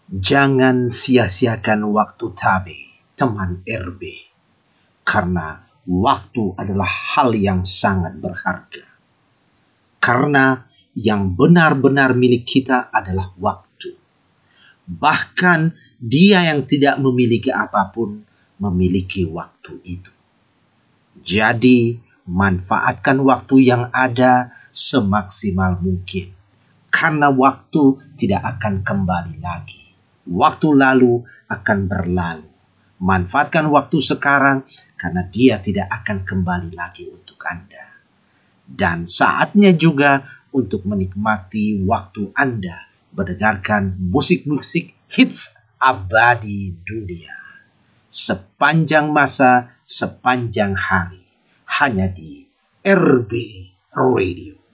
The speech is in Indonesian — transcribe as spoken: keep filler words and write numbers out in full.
Jangan sia-siakan waktu tabe, teman R B. Karena waktu adalah hal yang sangat berharga. Karena yang benar-benar milik kita adalah waktu. Bahkan dia yang tidak memiliki apapun memiliki waktu itu. Jadi, manfaatkan waktu yang ada semaksimal mungkin. Karena waktu tidak akan kembali lagi. Waktu lalu akan berlalu. Manfaatkan waktu sekarang karena dia tidak akan kembali lagi untuk Anda. Dan saatnya juga untuk menikmati waktu Anda mendengarkan musik-musik hits abadi dunia. Sepanjang masa, sepanjang hari. Hanya di R B Radio.